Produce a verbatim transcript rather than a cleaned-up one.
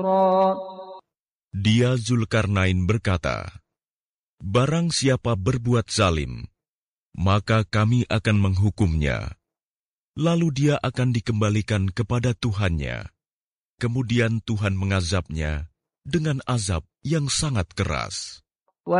Dia Zulkarnain berkata, barang siapa berbuat zalim, maka kami akan menghukumnya. Lalu dia akan dikembalikan kepada Tuhannya. Kemudian Tuhan mengazabnya dengan azab yang sangat keras.